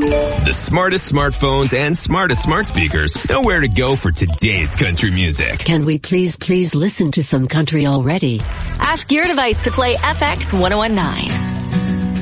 The smartest smartphones and smartest smart speakers know where to go for today's country music. Can we please listen to some country already? Ask your device to play FX 1019.